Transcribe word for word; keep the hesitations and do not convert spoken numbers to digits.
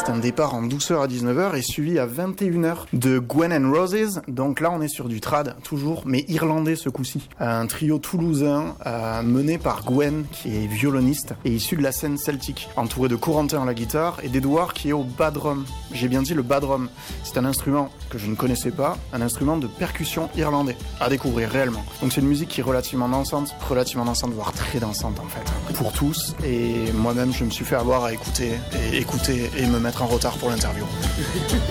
C'est un départ en douceur à dix-neuf heures et suivi à vingt et une heures de Gwen and Roses. Donc là, on est sur du trad, toujours, mais irlandais ce coup-ci. Un trio toulousain euh, mené par Gwen, qui est violoniste et issu de la scène celtique, entouré de Corentin à la guitare et d'Edouard qui est au bas drum. J'ai bien dit le bas drum. C'est un instrument que je ne connaissais pas, un instrument de percussion irlandais, à découvrir réellement. Donc c'est une musique qui est relativement dansante, relativement dansante, voire très dansante en fait, pour tous. Et moi-même, je me suis fait avoir à écouter et écouter et me mettre en retard pour l'interview.